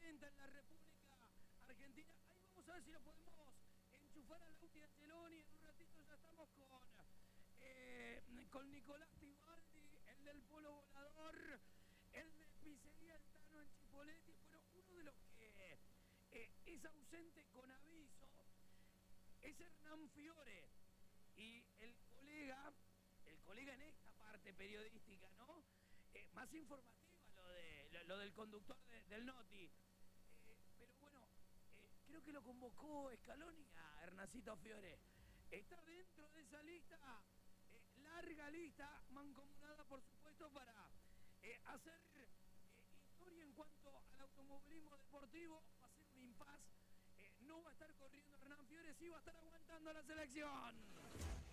tormenta en la República Argentina. Ahí vamos a ver si lo podemos enchufar a Lauti Angeloni. En un ratito ya estamos con Nicolás Tibaldi, el del Polo Volador, el de Pizzería El Tano en Chipoleti. Bueno, uno de los que es ausente con aviso es Hernán Fiore. Y el colega en esta parte periodística, ¿no? Más informativa lo del conductor del Noti. Pero bueno, creo que lo convocó Scaloni a Hernancito Fiore. Está dentro de esa lista, larga lista, mancomunada por supuesto para hacer historia en cuanto al automovilismo deportivo. Va a ser un impas. No va a estar corriendo Hernán Fiore, sí va a estar aguantando la selección.